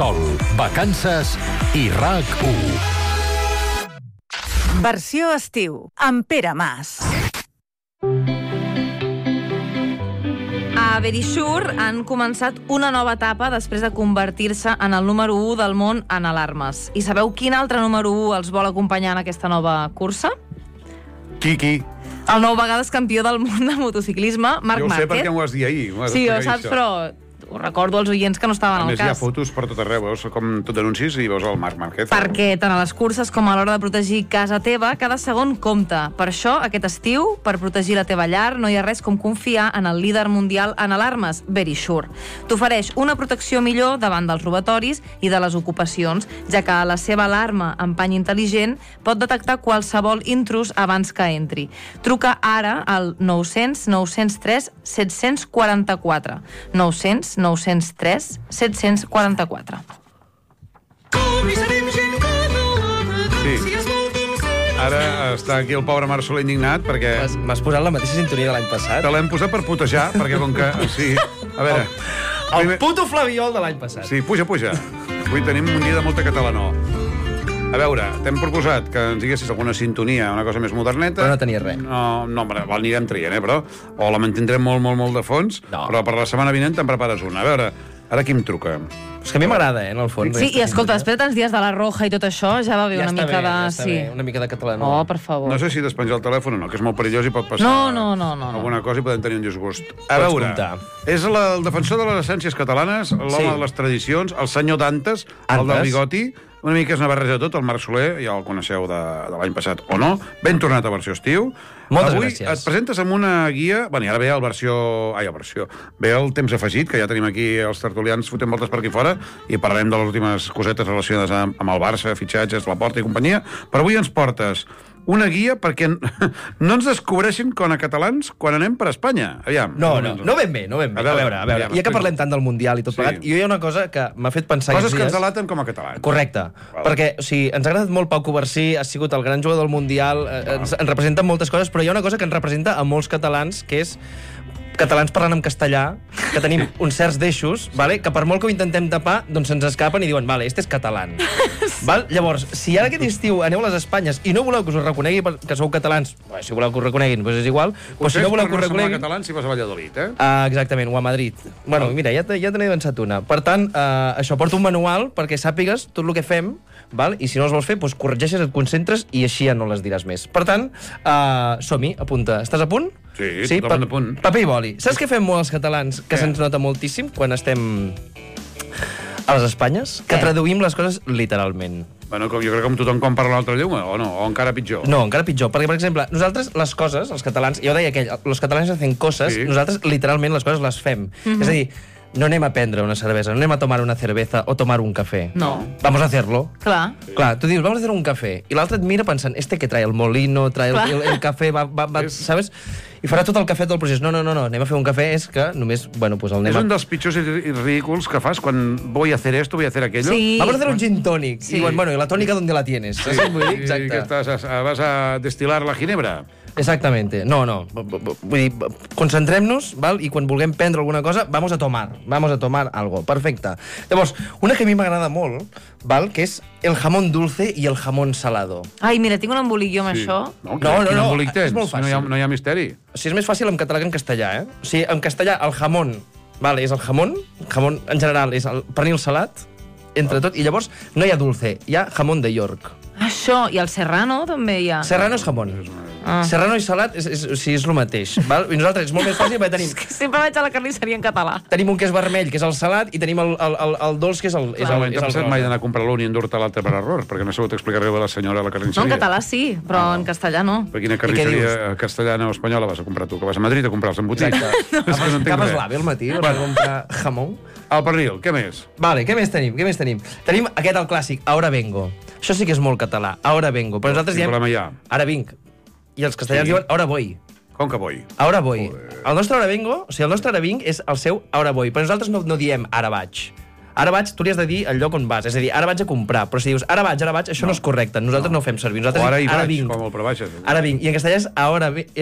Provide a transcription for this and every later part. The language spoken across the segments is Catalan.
Sol, vacances i RAC1. Versió estiu, amb Pere Mas. A Verisure han començat una nova etapa després de convertir-se en el número 1 del món en alarmes. I sabeu quin altre número 1 els vol acompanyar en aquesta nova cursa? Qui? El 9 vegades campió del món de motociclisme, Marc Márquez. Jo ho sé perquè m'ho vas dir ahir. Sí, ho saps, però ho recordo als oients que no estaven al cas. A més, hi ha fotos per tot arreu, veus com tu denuncis i veus el Marc Márquez. Perquè tant a les curses com a l'hora de protegir casa teva, cada segon compta. Per això, aquest estiu, per protegir la teva llar, no hi ha res com confiar en el líder mundial en alarmes, Verisure. T'ofereix una protecció millor davant dels robatoris i de les ocupacions, ja que la seva alarma amb pany intel·ligent pot detectar qualsevol intrus abans que entri. Truca ara al 900 903 744. 900 903 744. Sí. Ara està aquí el pobre Marc Soler indignat perquè... M'has posat la mateixa sintonia de l'any passat? Te l'hem posat per putejar, perquè com que... Sí, a veure... El puto Flabiol de l'any passat. Sí, puja. Avui tenim un dia de molta catalanó. A veure, t'hem proposat que ens diguessis alguna sintonia, una cosa més moderneta. Però no tenia res. No, l'anirem traient, però... O la mantindrem molt de fons, però per la setmana vinent te'n prepares una. A veure, ara qui em truca? És que a mi m'agrada, en el fons. Sí, i escolta, després de tants dies de la Roja i tot això, ja va bé una mica de... Ja està bé, una mica de català. Oh, per favor. No sé si despenjar el telèfon o no, que és molt perillós i pot passar... No. Alguna cosa i podem tenir un disgust. A veure, és el defensor de les essències catalanes, l'home de les tradicions, el senyor Dantes, el del bigoti. Una mica és una barreja de tot, el Marc Soler, ja el coneixeu de l'any passat o no. Ben tornat a Versió Estiu. Moltes Avui gràcies. et presentes amb una guia... Bé, ara ve el versió... Ve el temps afegit, que ja tenim aquí els tertulians fotent voltes per aquí fora, i parlarem de les últimes cosetes relacionades amb el Barça, fitxatges, la Porta i companyia. Però avui ens portes una guia perquè no ens descobreixin com a catalans quan anem per Espanya. Aviam. No ben bé. A veure. Ja que parlem tant del Mundial i tot plegat, jo hi ha una cosa que m'ha fet pensar... Coses que ens delaten com a catalans. Correcte. Perquè, o sigui, ens ha agradat molt Pau Covarsí, ha sigut el gran jugador del Mundial, ens representa moltes coses, però hi ha una cosa que ens representa a molts catalans, que és catalans parlant en castellà, que tenim uns certs deixos, vale? Que per molt que ho intentem tapar, doncs se'ns escapen i diuen, vale, este és català. Val? Llavors, si ara aquest estiu aneu a les Espanyes i no voleu que us ho reconegui que sou catalans, si voleu que us reconeguin, doncs és igual, però si no voleu que us reconeguin... catalans si vas a Valladolid, exactament, o a Madrid. Bueno, mira, ja te n'he avançat una. Per tant, això, porta un manual perquè sàpigues tot el que fem, val? I si no els vols fer, doncs corregeixes, et concentres i així ja no les diràs més. Per tant, som-hi, apunta. Estàs a punt? Sí, totalment a punt. Paper i boli. Saps què fem molt els catalans, que se'ns nota moltíssim quan estem a les Espanyes? Que traduïm les coses literalment. Bueno, jo crec que com tothom quan parla l'altra llengua, o no? O encara pitjor? No, encara pitjor. Perquè, per exemple, nosaltres les coses, els catalans, jo deia aquell, los catalanes hacen coses, nosaltres literalment les coses les fem. És a dir, no anem a prendre una cervesa, no anem a tomar una cerveza o tomar un café. No. Vamos a hacerlo. Clar. Clar, tu dius, vamos a hacer un café. I l'altre et mira pensant, que trae el molino, trae el café, ¿sabes? I farà tot el cafè del procés. No, anem a fer un cafè, és que només, bueno, pues el anem És un dels pitjors i ridículs que fas quan voy a hacer esto, voy a hacer aquello. Sí. Vamos a hacer un gin tònic. I diuen, bueno, ¿y la tónica dónde la tienes? Sí. Exacte. Vas a destilar la ginebra. Exactamente. No. Vull dir, concentrem-nos, val? I quan vulguem prendre alguna cosa, vamos a tomar algo. Perfecte. Llavors, una que a mi m'agrada molt, val? Que és el jamón dulce i el jamón salado. Ai, mira, tinc un embolic jo amb això. No, és molt fàcil. No hi ha misteri. O sigui, és més fàcil en català que en castellà, O sigui, en castellà, el jamón, vale, és el jamón en general és el pernil salat, entre tot, i llavors no hi ha dulce, hi ha jamón de York. Això, i el serrano també hi ha. Serrano és jamón. Serrano i salat és el mateix. Val? I nosaltres és molt més fàcil perquè tenim... És que sempre vaig a la carnisseria en català. Tenim un que és vermell, que és el salat, i tenim el dolç, que és el T'ha passat mai d'anar a comprar l'un i endur-te l'altre per error? Perquè no sabut explicar res a la senyora a la carnisseria. No, en català sí, però en castellà no. Per quina carnisseria castellana o espanyola vas a comprar tu? Que vas a Madrid a comprar els embotits? Acabes l'ave al matí per comprar jamón. El pernil, què més? Vale, què més tenim? Tenim aquest, el clàssic, ahora vengo. Això sí que és molt català, ahora vengo. Però nosaltres diem, ara vinc. I els castellans diuen, ahora voy. Com que voy? Ahora voy. El nostre ahora vengo, o sigui, el nostre ara vinc és el seu ahora voy. Però nosaltres no diem ara vaig. Ara vaig, tu li has de dir el lloc on vas. És a dir, ara vaig a comprar. Però si dius ara vaig, això no és correcte. Nosaltres no ho fem servir. Nosaltres o ara hi ara vaig, vinc. com el prebaixes. Ara vinc. I en castellà és ahora és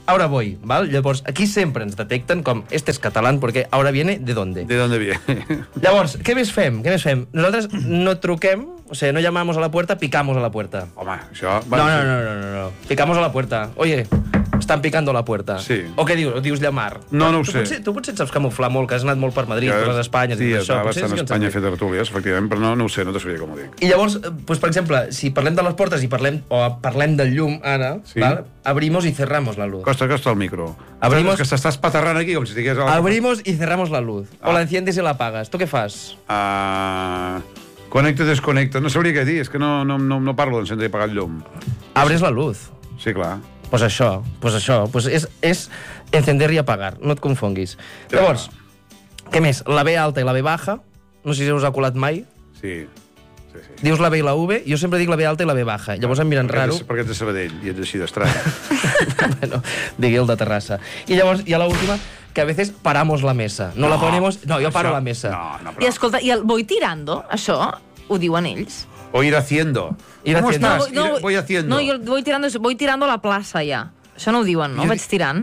ahora voy, ¿vale? Llavors, aquí sempre ens detecten com este és català perquè ahora viene de dónde. ¿De dónde viene? Llavors, què més fem? Nosaltres no truquem, o sea, no llamamos a la puerta, picamos a la puerta. Home, això... No. Picamos a la puerta. Oye, estan picando la puerta. Sí. O què dius? O dius llamar? No ho sé. Tu potser et saps camuflar molt, que has anat molt per Madrid, per les Espanyes... Sí, això. estava bastant a Espanya a fer tertúlies, efectivament, però no ho sé, no t'ho sabria com ho dic. I llavors, doncs, per exemple, si parlem de les portes i parlem del llum, ara, Sí. ¿vale? Abrimos y cerramos la luz. Costa el micro. Abrimos- Que s'estàs patarrant aquí com si estigués... Abrimos y cerramos la luz. O Ah. la enciendes y la apagas. Tu què fas? Conecto i desconecto. No sabria què dir, és que no parlo d'encendre i apagar el llum. Abres la luz. Sí, clar. Pues això. Pues és encender i apagar. No et confonguis. Ja. Llavors, què més? La B alta i la B baja. No sé si us ha colat mai. Sí. Dius la B i la V, jo sempre dic la B alta i la B baja. Llavors em miren raro. Perquè ets de Sabadell i ets així d'estrany. Bueno, digui el de Terrassa. I llavors hi ha l'última, que a veces paramos la mesa. No la ponemos... No, jo paro la mesa. No, I escolta, i el voy tirando, això ho diuen ells? O ir haciendo. Ir ¿Cómo haciendo. estás? Voy haciendo. No, jo voy tirando a la plaça, ja. Això no ho diuen, no? Vaig tirant.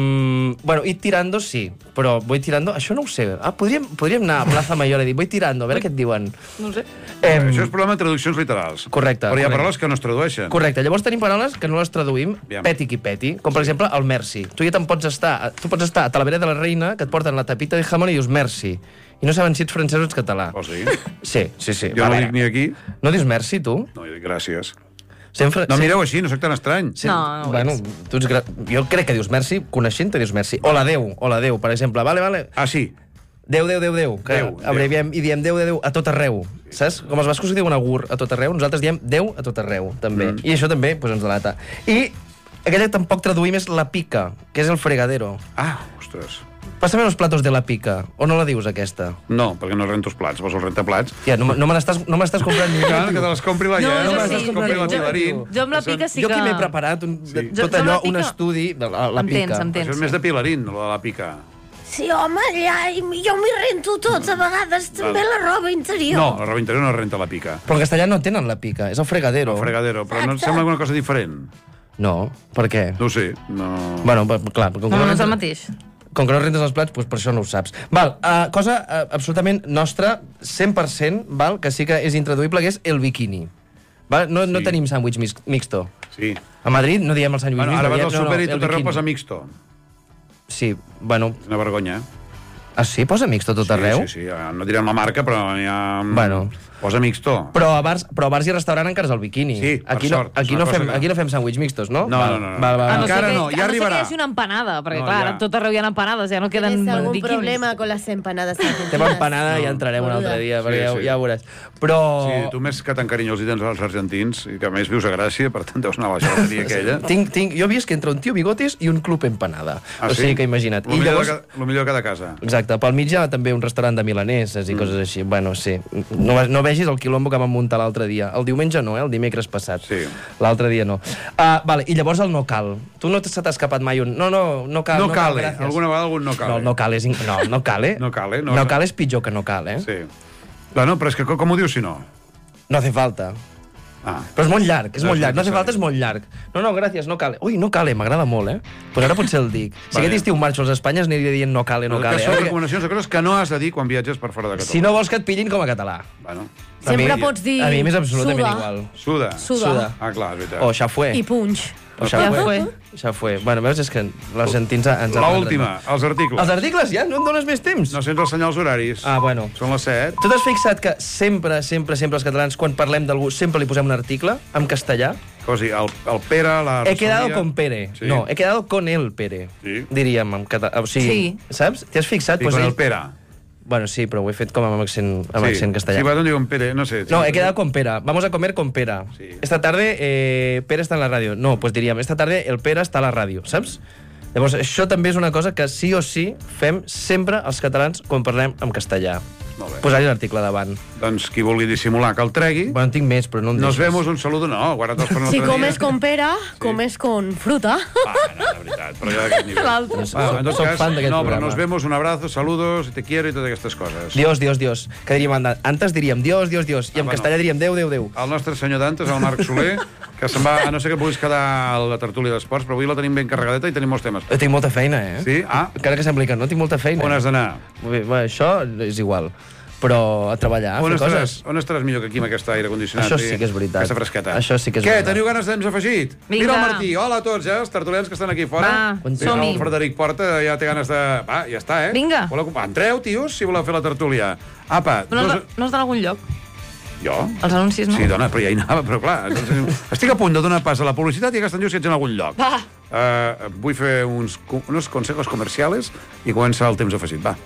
Bueno, ir tirando sí, però voy tirando... Això no ho sé. Podríem anar a Plaza Mayor i dir voy tirando, a veure què et diuen. No ho sé. Això és problema de traduccions literals. Correcte. Però hi ha correcte. paraules que no es tradueixen. Correcte, llavors tenim paraules que no les traduïm Aviam. peti qui peti, com per exemple el merci. Tu ja pots estar a Talavera de la Reina, que et porten la tapita de jamón i dius merci. I no saben si ets francès o ets català. Vols dir? Sí. Jo no dic ni aquí. No dius merci, tu? No, jo dic gràcies. Sempre, No mireu així, no soc tan estrany. No, no ho bueno, és. tu ets jo crec que dius merci, coneixent te dius merci. O la Déu, per exemple. Vale. Ah, sí. Déu, que Déu. abreviem i diem Déu a tot arreu. Saps? Com els bascos diuen agur a tot arreu, nosaltres diem Déu a tot arreu, també. I això també pues, ens delata. I aquella que tampoc traduïm és la pica, que és el fregadero. Ah, ostres. Pásame los platos de la pica. O no la dius, aquesta? No, perquè no rento els plats. Vols el rentaplats? Tia, no me l'estàs comprant ni Cal, que te les compri la No, Llena, jo me sí. les compri la Pilarín. Jo amb la pica sí Jo que... aquí m'he preparat tot Jo allò, amb la un pica- estudi de la pica. Això M'entens. és més de Pilarín, lo de la pica. Sí, home, ja, jo m'hi rento tot, a vegades també la roba interior. No, la roba interior no renta la pica. Però en castellà no tenen la pica, és el fregadero. El fregadero, però no et Exacte. sembla alguna cosa diferent? No, per què? No ho sé, no... Bueno, clar, com que No, no és el rentes- mateix. Com que no rentes els plats, doncs per això no ho saps. Val, cosa absolutament nostra, 100%, val, que sí que és intraduïble, que és el biquini. Val? No Sí. tenim sàndwich mixto. Sí. A Madrid no diem el sàndwich Bueno, mixto. ara vas al diem, súper i el tot arreu biquini. posa mixto. Sí, bueno... És una vergonya, eh? Ah, sí? Posa mixto tot arreu? Sí, no direm la marca, però hi ha... Bueno. Posa mixto. Però a bars i restaurant encara és el biquini. Sí, per aquí sort, és aquí una no cosa fem, que- aquí no fem sàndwich mixtos, no? No, Val, no. Val. A no Encara ser que, no, ja a no ser arribarà. que hi hagi una empanada, perquè No, clar, ja. a tot arreu hi ha empanades, ja no queden ¿Tienes algún biquinis. problema con las empanadas argentinas? Tema empanada i ja entrarem un altre dia, perquè Sí. ja ho veuràs. Però... Sí, tu més que tan carinyós i tens els argentins, i que a més vius a Gràcia, per tant deus anar a la xarreria aquella. Jo he vist que entre un tio bigotis i un club empanada. O sigui que imagina't. Lo millor de cada casa. Exacte, pel mig hi ha també un restaurant de milaneses i coses així. Bueno, sí. No vegis el quilombo que vam muntar l'altre dia. El diumenge no, el dimecres passat. Sí. L'altre dia no. Vale, i llavors el no cal. Tu no se t'ha escapat mai un... No cal. No cal, gràcies. alguna vegada algun no cal. No cal és... No cal, eh? No cal, eh? No cal és pitjor que no cal, eh? Sí. Bueno, però és que com ho dius si no? No hace falta. Ah. Però és molt llarg, és No, molt llarg. No no hace falta, és molt llarg. No, gràcies, no cal. Ui, no cal, m'agrada molt, eh? Pues ara potser el dic. Si Vale. aquest estiu marxo als Espanyes aniria dient no cal, no Que cal. són recomanacions de coses que no has de dir quan viatges per fora de Catalunya. Si no vols que et pillin com a català. Bueno, Sempre A mi- pots dir... A mi m'és absolutament suda. igual. suda. Suda. Ah, clar, és veritat. O ja fue. I punx. O ja Ja fue. fue. Ja fue. Bueno, veus, és que els argentins ens... L'última, els articles. Els articles, ja? No em dones més temps? No sents els senyals horaris. Ah, bueno. Són les 7. Tu t'has fixat que sempre els catalans, quan parlem d'algú, sempre li posem un article en castellà? O sigui, el Pere, la He quedado Rosalia- con Pere. Sí. No, he quedado con el Pere. Sí. Diríem en català. O sigui, Sí. saps? T'hi has fixat? I con ell- el Pere. Bueno, sí, però ho he fet com amb accent castellà. Sí, va, digo Pere, no sé. No, he quedado con Pera. Vamos a comer con Pera. Sí. Esta tarde Pera está en la radio. No, pues diríem, esta tarde el Pera està a la ràdio, saps? Llavors, això també és una cosa que sí o sí fem sempre els catalans quan parlem en castellà. Molt bé. Posar-hi l'article davant. Doncs qui vulgui dissimular que el tregui. Bueno, en tinc més, però no em Nos deixes. vemos, un saludo. No, guarda't-els per un altre Si dia. comes con pera, comes con fruta. Va, no, de veritat, però ja d'aquest nivell. L'altre. Va, en tot Soc cas, fan d'aquest no, però programa. nos vemos, un abrazo, saludos, te quiero i totes aquestes coses. Dios. Que diríem, antes diríem Dios. I en bueno. castellà diríem Déu. El nostre senyor d'antes, el Marc Soler, que se'n va... No sé que puguis quedar a la tertúlia d'esports, però avui la tenim ben carregadeta i tenim molts temes. Tinc molta feina, Sí? Encara que sembli que no, tinc molta feina. On has d'anar? Bé, això és igual. Però a treballar, a fer coses. On estaràs millor que aquí amb aquest aire condicionat? Això sí que és veritat. Aquesta fresqueta. Això sí que és Què, veritat. teniu ganes de temps afegit? Vinga. Mira el Martí, hola a tots, els tertulians que estan aquí fora. Va, som-hi. El Frederic Porta ja té ganes de... Va, ja està, Vinga. Entreu, tios, si voleu fer la tertúlia. Apa, No has d'anar a algun lloc? Jo? Els anuncis, no? Sí, dona, però ja hi anava, però clar... Estic a punt de donar pas a la publicitat i gastant jo si ets en algun lloc. Va. Vull fer uns consejos comerciales i comença el temps afegit, va.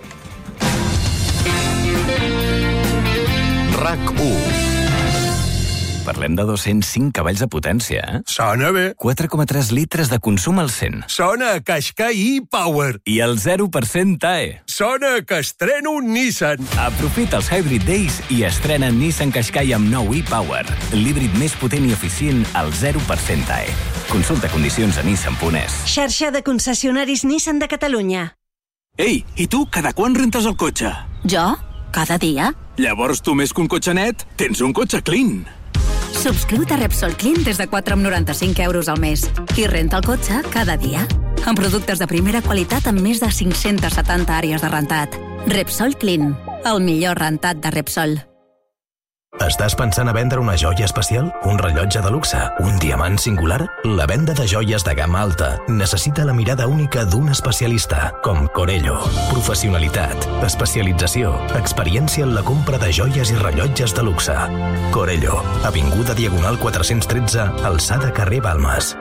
RAC1. Parlem de 205 cavalls de potència, eh? Sona bé. 4,3 litres de consum al 100. Sona a Qashqai e-Power. I el 0% TAE. Sona que estreno un Nissan. Aprofita els Hybrid Days i estrena Nissan Qashqai amb nou e-Power. L'híbrid més potent i eficient al 0% TAE. Consulta condicions a Nissan.es. Xarxa de concessionaris Nissan de Catalunya. Ei, i tu, cada quan rentes el cotxe? Jo? Cada dia. Llavors tu més que un cotxe net, tens un cotxe clean. Subscriu-te a Repsol Clean des de 4,95 € al mes i renta el cotxe cada dia. Amb productes de primera qualitat amb més de 570 àrees de rentat. Repsol Clean, el millor rentat de Repsol. Estàs pensant a vendre una joia especial? Un rellotge de luxe? Un diamant singular? La venda de joies de gamma alta necessita la mirada única d'un especialista, com Corello. Professionalitat, especialització, experiència en la compra de joies i rellotges de luxe. Corello, avinguda Diagonal 413, alçada carrer Balmes.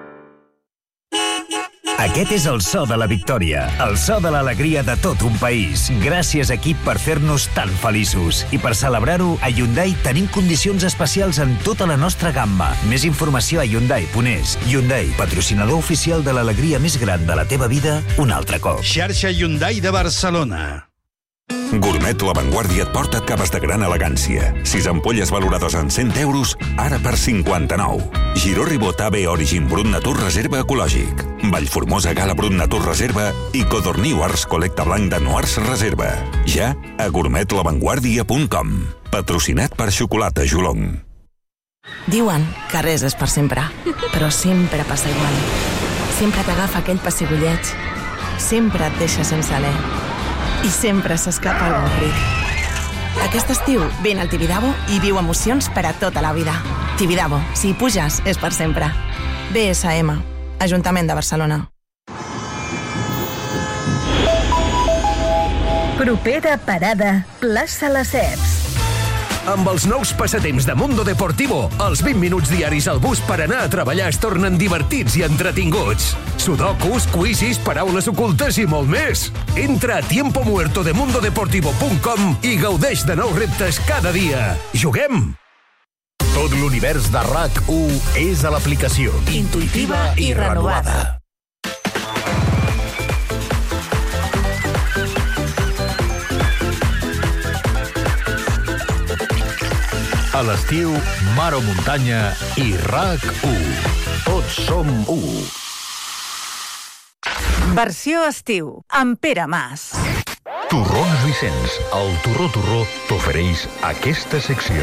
Aquest és el so de la victòria, el so de l'alegria de tot un país. Gràcies, equip, per fer-nos tan feliços. I per celebrar-ho, a Hyundai tenim condicions especials en tota la nostra gamma. Més informació a Hyundai.es. Hyundai, patrocinador oficial de l'alegria més gran de la teva vida, un altre cop. Xarxa Hyundai de Barcelona. Gourmet La Vanguardia et porta caves de gran elegància. 6 ampolles valorades en 100 €, ara per 59. Giró Ribot AB Origin Brut Natur Reserva Ecològic. Vallformosa Gala Brut Natur Reserva i Codorní Ars Col·lecta Blanc de Noars Reserva. Ja a gourmetlavanguardia.com. Patrocinat per Xocolata Jolong. Diuen que res és per sempre, però sempre passa igual. Sempre t'agafa aquell pessigolleig, sempre et deixa sense alè i sempre s'escapa algun crit. Aquest estiu vine al Tibidabo i viu emocions per a tota la vida. Tibidabo, si hi puges, és per sempre. BSM, Ajuntament de Barcelona. Propera parada, plaça Lesseps. Amb els nous passatemps de Mundo Deportivo, els 20 minuts diaris al bus per anar a treballar es tornen divertits i entretinguts. Sudokus, quizzes, paraules ocultes i molt més. Entra a tiempomuertodemundodeportivo.com i gaudeix de nous reptes cada dia. Juguem! Tot l'univers de RAC1 és a l'aplicació. Intuïtiva i renovada. A l'estiu, mar o muntanya i RAC1. Tots som u. Versió estiu, amb Pere Mas. Torrons Vicenç, el Torró t'ofereix aquesta secció.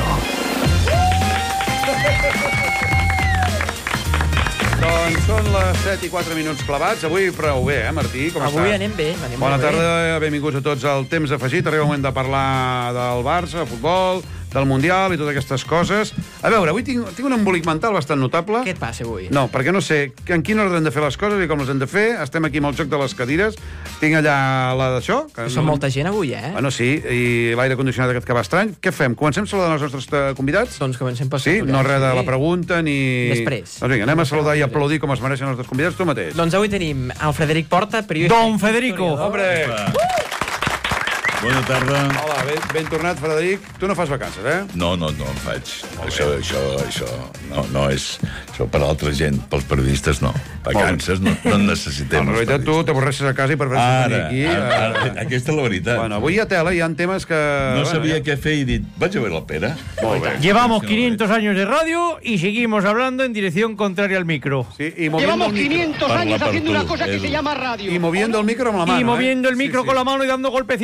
Doncs són les 7 i 4 minuts clavats. Avui prou bé, Martí? Com Avui està? anem bé. Bona tarda, benvinguts a tots al Temps Afegit. Arriba el moment de parlar del Barça, futbol, del Mundial i totes aquestes coses. A veure, avui tinc un embolic mental bastant notable. Què et passa avui? No, perquè no sé en quin ordre hem de fer les coses i com les hem de fer. Estem aquí amb el joc de les cadires. Tinc allà la d'això. Som molta gent avui, eh? Bueno, sí, i l'aire condicionat aquest que va estrany. Què fem? Comencem a saludar els nostres convidats? Doncs comencem per Sí, no res de la pregunta ni... Després. Doncs vinga, anem a saludar i aplaudir com es mereixen els nostres convidats, tu mateix. Doncs avui tenim el Frederic Porta, periodista... Don Federico! Hombre! Bona tarda. Hola, ben tornat, Frederic. Tu no fas vacances, eh? No en faig. Això no és... Això per altra gent, pels periodistes no. Vacances no en necessitem. En realitat tu t'avorreixes a casa i prefereixes venir aquí. Aquesta és la veritat. Bueno, avui hi ha tela, hi ha temes que... No sabia què fer i dit, vaig a veure el Pere. Llevamos 500 años de radio y seguimos hablando en dirección contraria al micro. Sí, y llevamos 500 años haciendo una cosa que se llama radio. Y moviendo el micro con la mano. Y moviendo el micro con la mano y dando golpecitos.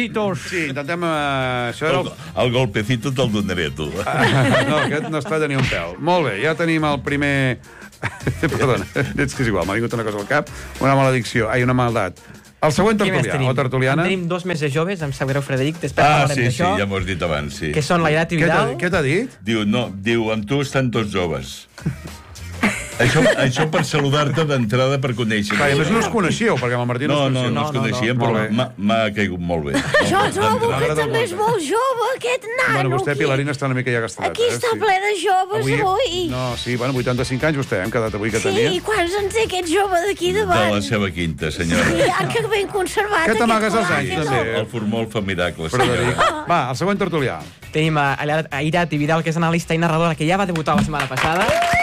Sí, intentem... Això era El golpecito te'l donaré a tu. No, aquest no es talla ni un pèl. Molt bé, ja tenim el primer... Perdona, ets que és igual, m'ha vingut una cosa al cap. Una maledicció, una maldat. El següent tertulià, o tertuliana... Tenim dos més de joves, em sap greu, Frederic, després parlarem d'això. Ja m'ho has dit abans, sí. Que són la Irati Vidal... Què t'ha dit? Diu, amb tu estan tots joves. Això per saludar-te d'entrada, per conèixer. Clar, a més no us coneixíeu, perquè amb el Martí no ens coneixíem, però m'ha caigut molt bé. Jo trobo que també és molt jove, aquest nano. Bueno, vostè, Pilarina, està una mica ja gastadet. Aquí està ple de joves, avui. No, sí, 85 anys vostè, hem quedat avui que tenia. Sí, quants en té aquest jove d'aquí davant? De la seva quinta, senyora. Sí, que ben conservat. Que t'amagues els anys, també. El formol fa miracles, Frederic. Va, el següent tertulià. Tenim a Irati Vidal, que és analista i narradora, que ja va debutar la setmana passada.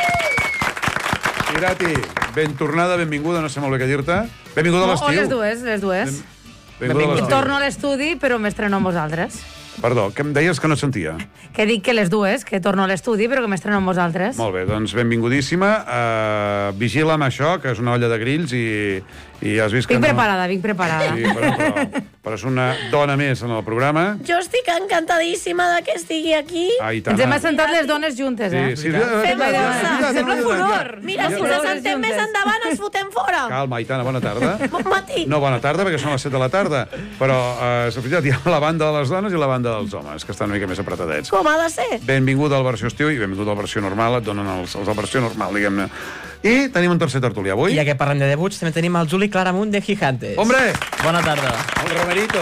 Irati, ben tornada, benvinguda, no sé molt bé què dir-te. Benvinguda a l'estiu. Les dues. Benvinguda a l'estiu. Torno a l'estudi, però m'estreno amb vosaltres. Perdó, que em deies que no et sentia? Que dic que les dues, que torno a l'estudi, però que m'estreno amb vosaltres. Molt bé, doncs benvingudíssima. Vigila amb això, que és una olla de grills i has vist que Vinc preparada. Sí, però és una dona més en el programa. Jo estic encantadíssima de que estigui aquí. Ens hem assentat les dones juntes, eh? Sí. Sembla furor. Mira, si ens assentem més endavant ens fotem fora. Calma, Aitana, bona tarda. Bon matí. No, bona tarda, perquè són les 7 de la tarda. Però, és veritat, hi ha la banda de les dones i la banda dels homes, que estan una mica més apretadets. Com ha de ser? Benvinguda al versió estiu i benvinguda al versió normal. Et donen els de versió normal, diguem-ne. I tenim un tercer tertulià avui. I ja que parlem de debuts, també tenim el Juli Claramunt de Gigantes. Hombre! Bona tarda. El Romerito.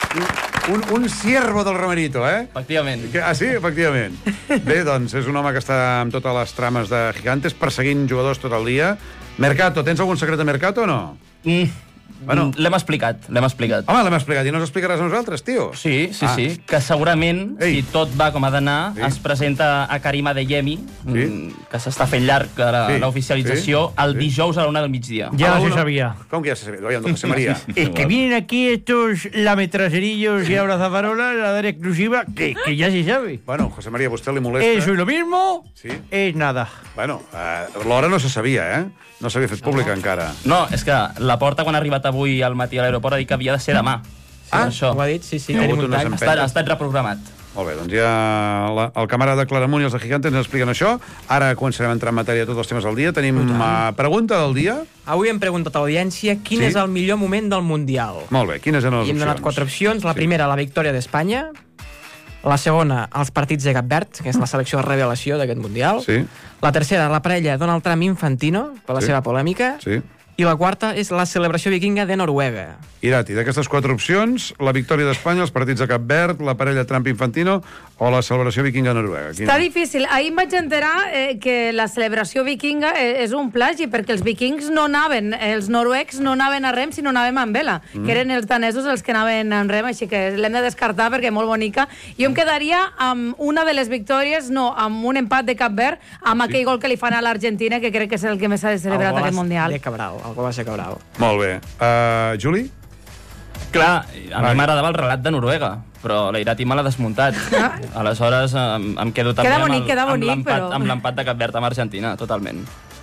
Un ciervo del Romerito, eh? Efectivament. Sí, efectivament. Bé, doncs, és un home que està amb totes les trames de Gigantes, perseguint jugadors tot el dia. Mercato, tens algun secret de Mercato o no? Bueno, l'hem explicat. Home, l'hem explicat. I no ens explicaràs a nosaltres, tio? Sí. Que segurament, si tot va com ha d'anar, es presenta a Karim Adeyemi, que s'està fent llarg l'oficialització, el dijous a la 1 del migdia. Ya se sabía. ¿Cómo que ya se sabía? Oye, don José María. Es que vienen aquí estos lametraserillos y abrazafarolas a dar exclusiva que ya se sabe. Bueno, José María, ¿usted le molesta? Eso es lo mismo, sí. Es nada. Bueno, l'hora no se sabia, eh? No s'havia fet pública encara. No, és que la Porta, quan ha arribat avui al matí a l'aeroport, ha dit que havia de ser demà. Això. Ho ha dit, sí. Ha estat reprogramat. Molt bé, doncs ja el camarada Claramunt i els de Gigantes ens expliquen això. Ara començarem a entrar en matèria de tots els temes del dia. Tenim pregunta del dia. Avui hem preguntat a l'audiència quin és el millor moment del Mundial. Molt bé, quines eren les opcions? I hem donat 4 opcions. La primera, la victòria d'Espanya. La segona, els partits de Cap Verd, que és la selecció de revelació d'aquest Mundial. Sí. La tercera, la parella Donald Trump-Infantino, per la seva polèmica. Sí. I la quarta és la celebració vikinga de Noruega. Irati, d'aquestes 4 opcions, la victòria d'Espanya, els partits de Cap Verd, la parella Trump-Infantino o la celebració vikinga de Noruega. Està difícil. Ahir em vaig enterar que la celebració vikinga és un plagi, perquè els vikings no anaven, els noruecs no anaven a rem, sinó anaven amb vela, que eren els danesos els que anaven en rem, així que l'hem de descartar perquè és molt bonica. Jo em quedaria amb una de les victòries, no, amb un empat de Cap Verd, amb aquell gol que li fan a l'Argentina, que crec que és el que més s'ha de celebrar aquest Mundial. El gol va ser Cabral. Molt bé. Juli? Clar, a mi m'agradava el relat de Noruega, però la Irati me l'ha desmuntat. Aleshores em quedo també amb l'empat de Cap Verd amb Argentina, totalment.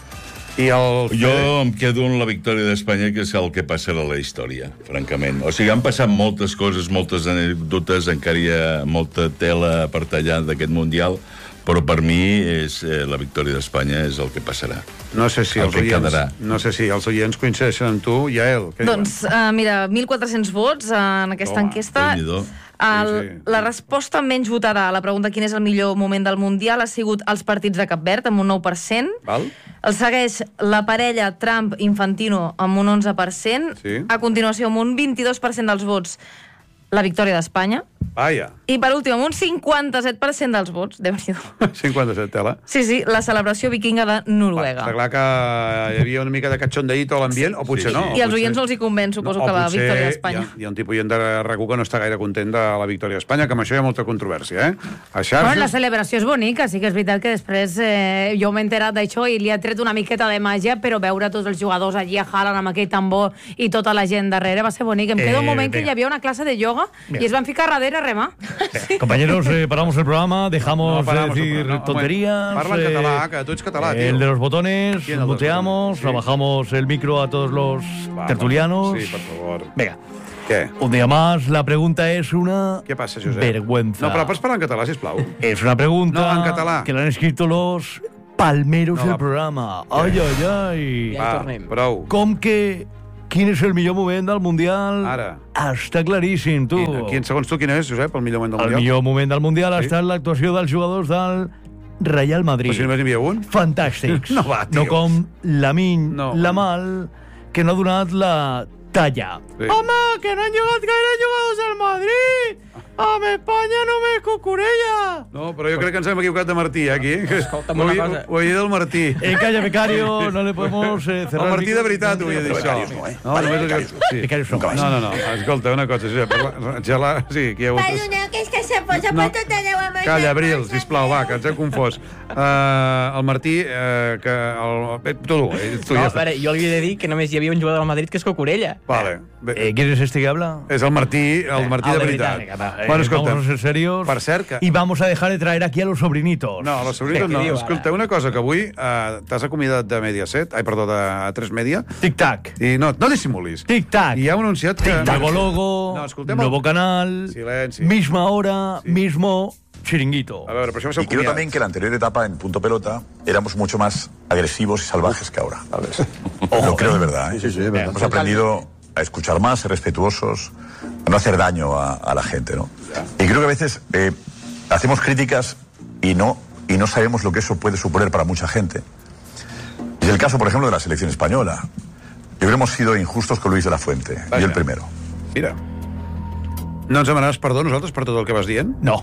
Jo em quedo amb la victòria d'Espanya, que és el que passarà a la història, francament. O sigui, han passat moltes coses, moltes anècdotes, encara hi ha molta tela per tallar d'aquest Mundial, però per mi la victòria d'Espanya és el que passarà. No sé si els oients coincideixen amb tu, Yael. Doncs, mira, 1.400 vots en aquesta enquesta. La resposta menys votada a la pregunta quin és el millor moment del Mundial ha sigut els partits de Cap Verd, amb un 9%. El segueix la parella Trump-Infantino amb un 11%. A continuació, amb un 22% dels vots, la victòria d'Espanya. I per últim, amb un 57% dels vots, Déu-n'hi-do. 57, tela. Sí, la celebració vikinga de Noruega. Està clar que hi havia una mica de cachondeït a l'ambient, o potser no. I als oients no els hi convenç, suposo, que la victòria d'Espanya. Hi ha un tipus de RAC1 que no està gaire content de la victòria d'Espanya, que amb això hi ha molta controvèrsia, Bueno, la celebració és bonica, sí que és veritat que després jo m'he enterat d'això i li ha tret una miqueta de màgia, però veure tots els jugadors allí a Haaland amb aquell tambor i tota la gent darrere va ser bonic. Em queda un moment que hi havia una clase de yoga i es van ficar darrere a remar. Compañeros, paramos el programa, dejamos de decir tonterías. Parla en català, que tu ets català, tío. El de los botones, muteamos, bajamos el micro a todos los tertulianos. Sí, por favor. Venga. Què? Un día más, la pregunta es una... Què passa, Josep? Vergüenza. No, però pots parlar en català, sisplau. Es una pregunta No, en català. que la han escrito los palmeros No, del va. programa. Ai, ai, ai. Va, prou. Com que... Quin és el millor moment del Mundial? Ara. Està claríssim, tu. Segons tu, quin és, Josep, el millor moment del El Mundial? millor moment del Mundial ha estat l'actuació dels jugadors del Real Madrid. Però si només n'hi havia un? Fantàstics. No va, tio. No com Lamine Yamal, que no ha donat la talla. Sí. Home, que no han jugat gaire jugadors al Madrid! Amb Espanya només Cucurella! No, però jo crec que ens hem equivocat de Martí, aquí. Escolta'm una cosa. Ho he dit del Martí. Calla, becario, no le podemos cerrar... El Martí de veritat ho havia dit això. No, només... Sí. Becarios no. No. Escolta, una cosa, Josep. Gelar... Sí, que hi ha hagut... Perdoneu, que és que se posa per tot arreu amb això. Calla, Abril, sisplau, va, que ens hem confós. El Martí, que... Tu ja a veure, jo li he de dir que només hi havia un jugador del Madrid que és Cucurella. Vale. ¿Quién es este que habla? És el Martí de veritat. Bueno, escolta, vamos a ser serios. Per cert que... Y vamos a dejar de traer aquí a los sobrinitos. No, a los sobrinitos no. Escolta, una cosa, que avui t'has acomiadat de Mediaset, perdó, de A3 Media. Tic-tac. I no dissimulis. Tic-tac. I ha anunciat que... Nuevo logo, nuevo canal, Silenci. misma hora, mismo chiringuito. A veure, però això va ser Y creo también que la anterior etapa en Punto Pelota éramos mucho más agresivos y salvajes que ahora. ¿Sabes? Lo creo de verdad. ¿eh? Sí, es verdad. Hemos aprendido a escuchar más, ser respetuosos, a no hacer daño a la gente, ¿no? Y creo que a veces hacemos críticas y no sabemos lo que eso puede suponer para mucha gente. Es el caso, por ejemplo, de la selección española. Yo creo que hemos sido injustos con Luis de la Fuente. Vaja. Yo el primero. Mira. No ens demanaràs perdó nosaltres per tot el que vas dient? No.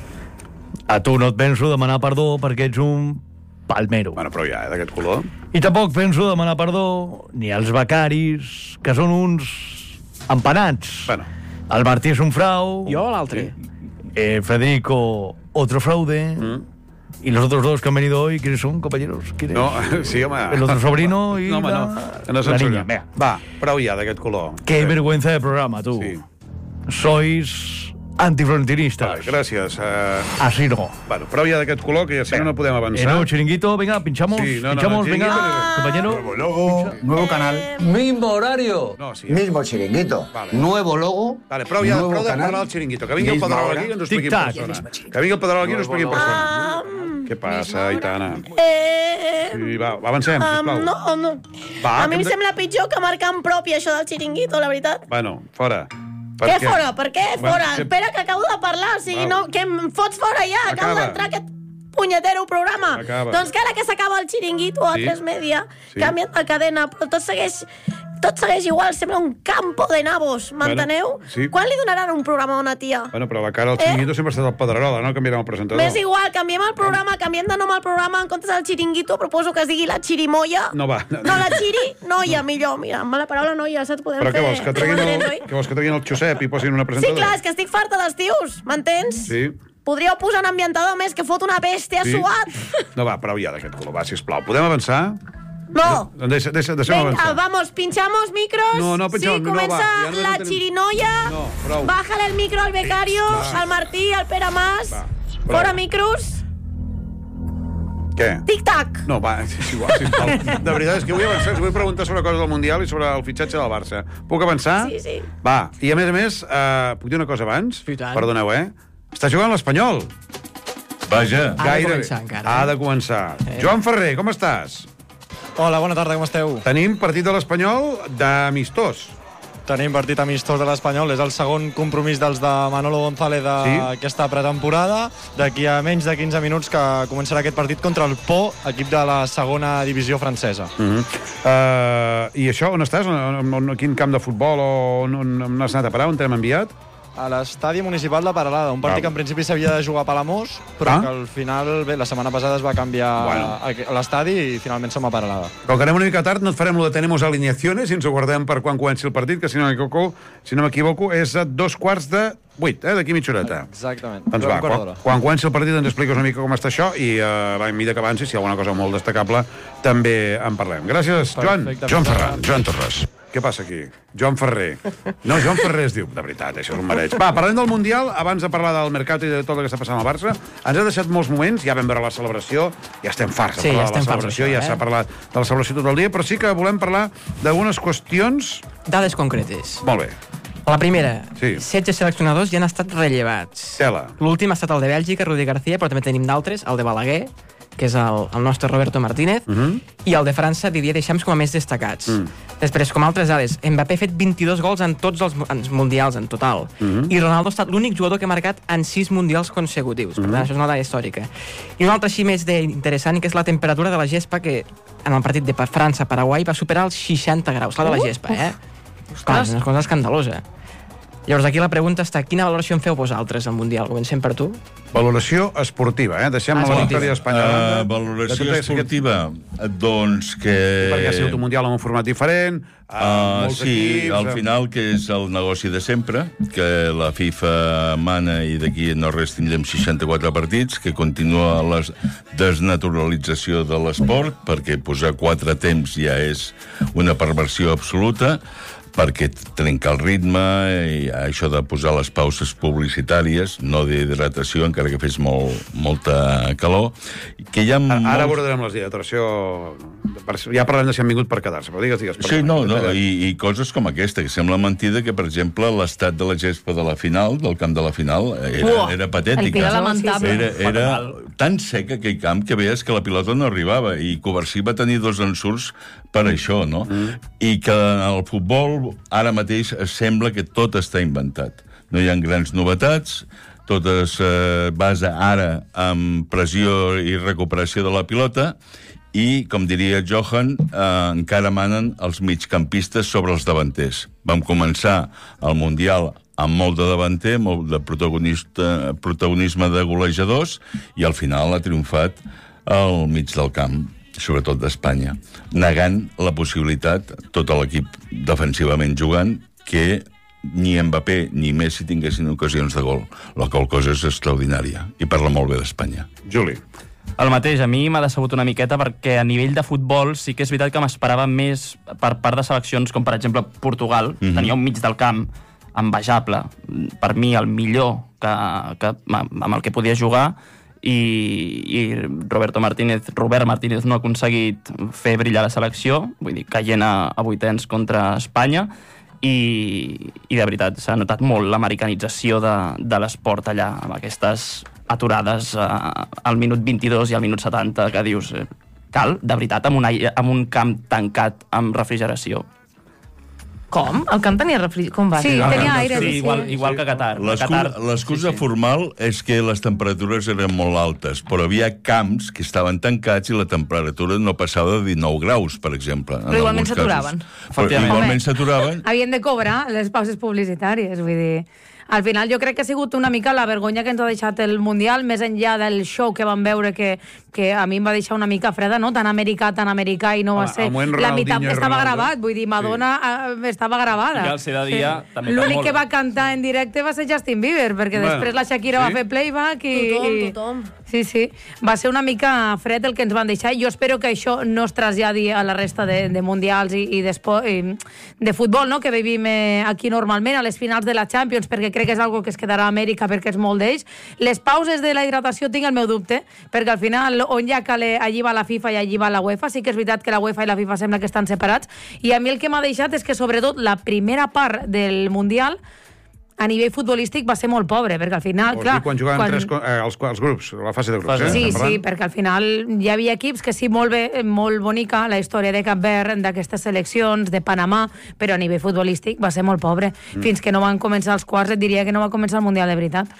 A tu no et penso demanar perdó perquè ets un palmero. Bueno, però ja, d'aquest color. I tampoc penso demanar perdó ni als becaris, que són uns empanats. Bueno. El Martí és un frau. Jo o l'altre? Federico, otro fraude. Y los otros dos que han venido hoy, ¿quiénes son, compañeros? ¿Quiénes? No, sí, home. El otro sobrino y no, la niña. Venga. Va, prou ja d'aquest color. Qué vergüenza de programa, tú. Sí. Sois antifrontinistas. Vale, gràcies. Así no. Bueno, prou ja d'aquest color, que si no podem avançar. Nuevo chiringuito, venga, pinchamos. Sí, pinchamos, venga, compañero. Nuevo logo, nuevo canal. Mismo horario. No, sí. Mismo chiringuito. Vale. Nuevo logo. Vale, prou ja de parlar del chiringuito. Que vingui el Pedrol aquí i ens ho expliqui en persona. Que vingui el Pedrol aquí i ens ho expliqui en persona. Què passa, Aitana? Sí, va, avancem, sisplau. No. Va, a mi em sembla pitjor que marcar en propi això del xiringuito, la veritat. Bueno, fora. Què fora? Per què fora? Bueno, Espera, que acabo de parlar. O sigui, no, que em fots fora ja. Acabo d'entrar aquest punyetero programa. Acaba. Doncs que ara que s'acaba el xiringuito a 3 Media, canvien de cadena, però tot segueix igual, sembla un campo de nabos, m'enteneu? Bueno, sí. Quan li donaran un programa a una tia? Bueno, però la cara al xiringuito sempre ha estat el Pedrerola, no canviarem el presentador. M'és igual, canviem el programa, canviem de nom al programa, en comptes del xiringuito, proposo que es digui la xirimoia. No va. No, la xirinoia, millor. Mira, amb la paraula noia, saps? Podem però què vols, que treguin fer... el Josep i posin una Sí, presentadora? clar, és que estic farta dels tios, m'entens? Sí. Podríeu posar un ambientador més que fot una bèstia suat. No, va, prou ja d'aquest color, va, sisplau. Podem avançar? No. Deixa'm Venga, avançar. vamos, pinchamos micros. No, pinchamos, sí, comença ja no la tenim... xirinoia. No, prou. Bájale el micro al becario, al Martí, al Pere Mas. Fora micros. Què? Tic-tac. No, va, és igual, sisplau. De veritat, és que vull avançar, us vull preguntar sobre coses del Mundial i sobre el fitxatge del Barça. Puc avançar? Sí. Va, i a més, puc dir una cosa abans? Perdoneu, Està jugant l'Espanyol. Vaja. Ha de començar. Joan Ferrer, com estàs? Hola, bona tarda, com esteu? Tenim partit de l'Espanyol d'amistós. Tenim partit amistós de l'Espanyol, és el segon compromís dels de Manolo González d'aquesta pretemporada. D'aquí a menys de 15 minuts que començarà aquest partit contra el Pau, equip de la segona divisió francesa. I això, on estàs? A quin camp de futbol o on has anat a parar? On t'hem enviat? A l'estadi municipal de Peralada, un partit que en principi s'havia de jugar a Palamós, però que al final, bé, la setmana passada es va canviar l'estadi i finalment som a Peralada. Com que anem una mica tard, no et farem lo de tenemos alineaciones i ens ho guardem per quan comenci el partit, que si no m'equivoco és a 7:45, d'aquí mitja horeta. Exactament. Doncs va, quan comenci el partit ens expliques una mica com està això i a mesura que avanci, si hi ha alguna cosa molt destacable, també en parlem. Gràcies, Joan. Joan Ferran, Joan Torres. Què passa aquí? Joan Ferrer. No, Joan Ferrer es diu. De veritat, això és un mareig. Va, parlem del Mundial, abans de parlar del mercat i de tot el que està passant al Barça. Ens ha deixat molts moments, ja vam veure la celebració, ja estem farts de parlar de la celebració, ja s'ha parlat de la celebració tot el dia, però sí que volem parlar d'algunes qüestions... Dades concretes. Molt bé. La primera, 16 seleccionadors ja han estat rellevats. L'últim ha estat el de Bèlgica, Rudi García, però també tenim d'altres, el de Balaguer, que és el nostre Roberto Martínez, i el de França, Didier Deschamps, com a més destacats. Després, com altres dades, Mbappé ha fet 22 gols en tots els mundials, en total. I Ronaldo ha estat l'únic jugador que ha marcat en 6 mundials consecutius. Per tant, això és una dada històrica. I una altra així més interessant, que és la temperatura de la gespa, que en el partit de França-Paraguai va superar els 60 graus. La de la gespa, Clar, és una cosa escandalosa. Llavors, aquí la pregunta està, quina valoració en feu vosaltres al Mundial? Comencem per tu. Valoració esportiva, Deixem la victòria espanyola. Valoració esportiva, doncs que... Perquè ha sigut un Mundial amb un format diferent, molts equips... al final, que és el negoci de sempre, que la FIFA mana i d'aquí no res tindrem 64 partits, que continua la desnaturalització de l'esport, perquè posar 4 temps ja és una perversió absoluta, perquè trenca el ritme, i això de posar les pauses publicitàries, no d'hidratació, encara que fes molta calor, que hi ha... Ara abordarem les d'hidratació... Ja parlarem de si han vingut per quedar-se, però digues. Sí, i coses com aquesta, que sembla mentida que, per exemple, l'estat de la gespa de la final, del camp de la final, era patètica. Era lamentable. Era tan seca aquell camp que veies que la pilota no arribava, i Covarsí va tenir 2 ensurts per això, no? I que en el futbol ara mateix sembla que tot està inventat. No hi ha grans novetats, tot es basa ara en pressió i recuperació de la pilota, i, com diria Johan, encara manen els migcampistes sobre els davanters. Vam començar el Mundial amb molt de davanter, molt de protagonisme de golejadors, i al final ha triomfat al mig del camp, sobretot d'Espanya, negant la possibilitat, tot l'equip defensivament jugant, que ni Mbappé ni Messi tinguessin ocasions de gol, la qual cosa és extraordinària, i parla molt bé d'Espanya. Juli. El mateix, a mi m'ha decebut una miqueta perquè a nivell de futbol sí que és veritat que m'esperava més per part de seleccions com, per exemple, Portugal. Tenia un mig del camp envejable, per mi el millor amb el que podia jugar, i Robert Martínez no ha aconseguit fer brillar la selecció, vull dir, caient a vuitens contra Espanya, i de veritat s'ha notat molt l'americanització de l'esport allà, amb aquestes aturades al minut 22 i al minut 70, que dius, cal, de veritat, amb un camp tancat amb refrigeració. Com? El camp tenia refrigeració? Com va? Sí, tenia aire. Sí, igual que Qatar. L'excusa formal és que les temperatures eren molt altes, però havia camps que estaven tancats i la temperatura no passava de 19 graus, per exemple. Però igualment s'aturaven. Igualment s'aturaven. Havien de cobrar les pauses publicitàries, vull dir... Al final jo crec que ha sigut una mica la vergonya que ens ha deixat el Mundial, més enllà del show que vam veure, que a mi em va deixar una mica freda, no? Tan americà, i no va ser... La meitat estava gravat, vull dir, Madonna estava gravada. I al ser de dia també l'únic que va cantar en directe va ser Justin Bieber, perquè després la Shakira va fer playback i... Tothom. Sí. Va ser una mica fred el que ens van deixar. Jo espero que això no es traslladi a la resta de mundials i de futbol, no? Que vivim aquí normalment, a les finals de la Champions, perquè crec que és algo que es quedarà a Amèrica perquè és molt d'ells. Les pauses de la hidratació tinc el meu dubte, perquè al final on hi ha calé, allí va la FIFA i allí va la UEFA. Sí que és veritat que la UEFA i la FIFA sembla que estan separats, i a mi el que m'ha deixat és que sobretot la primera part del Mundial a nivell futbolístic va ser molt pobre, perquè al final, clar... Quan jugaven els grups, la fase de grups, Sí, perquè al final hi havia equips que sí, molt bé, molt bonica, la història de Cap Verd, d'aquestes seleccions, de Panamà, però a nivell futbolístic va ser molt pobre. Fins que no van començar els quarts, et diria que no va començar el Mundial de veritat.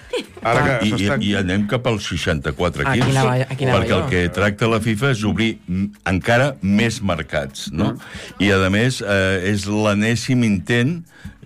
I anem cap als 64 equips, perquè el que tracta la FIFA és obrir encara més mercats, no? I, a més, és l'enèsim intent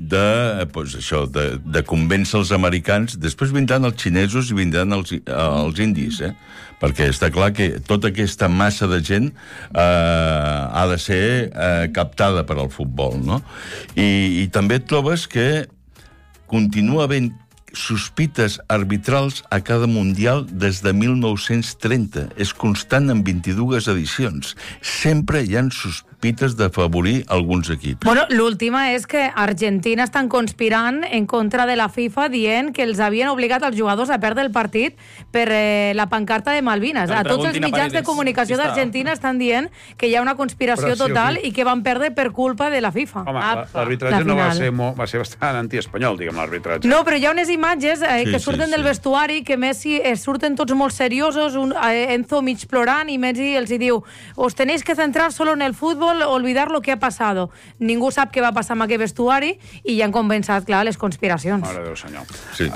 de convèncer els americans. Després vindran els xinesos i vindran els indis, perquè està clar que tota aquesta massa de gent ha de ser captada per al futbol, no? I també et trobes que continua havent sospites arbitrals a cada Mundial des de 1930. És constant en 22 edicions. Sempre hi ha sospites d'afavorir alguns equips. Bueno, l'última és que Argentina estan conspirant en contra de la FIFA dient que els havien obligat als jugadors a perdre el partit per la pancarta de Malvines. A tots els mitjans de comunicació d'Argentina estan dient que hi ha una conspiració total i que van perdre per culpa de la FIFA. Home, l'arbitratge no va ser bastant antiespanyol, diguem, l'arbitratge. No, però hi ha unes imatges que surten del vestuari, que Messi surten tots molt seriosos, Enzo mig plorant, i Messi els diu: os tenéis que centrar solo en el fútbol, olvidar lo que ha pasado. Ningú sap què va passar amb aquest vestuari i ja han començat, clar, les conspiracions. Mare de Déu, senyor. Sí.